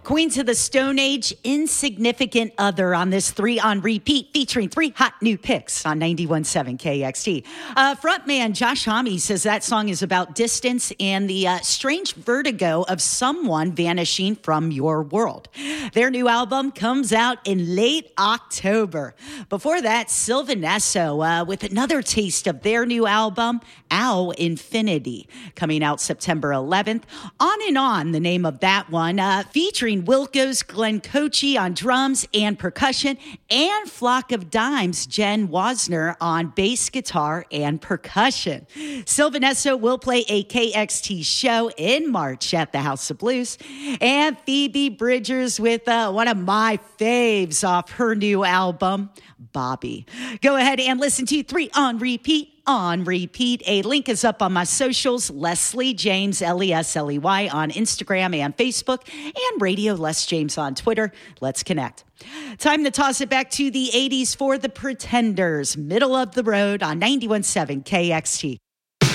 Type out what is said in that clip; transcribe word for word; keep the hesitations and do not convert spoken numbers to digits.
Queens of the Stone Age, Insignificant Other on this three on repeat, featuring three hot new picks on ninety-one point seven K X T. Uh, frontman Josh Homme says that song is about distance and the uh, strange vertigo of someone vanishing from your world. Their new album comes out in late October. Before that, Sylvan Esso uh, with another taste of their new album, Ow Infinity, coming out September eleventh. On and On, the name of that one, uh, featuring Wilco's Glenn Cochi on drums and percussion, and Flock of Dimes, Jen Wasner on bass guitar and percussion. Sylvan Esso will play a K X T show in March at the House of Blues. And Phoebe Bridgers with uh, one of my faves off her new album, Bobby. Go ahead and listen to three on repeat. On repeat. A link is up on my socials, Leslie James, L E S L E Y on Instagram and Facebook, and Radio Les James on Twitter. Let's connect. Time to toss it back to the eighties for the Pretenders, Middle of the Road on ninety-one point seven K X T.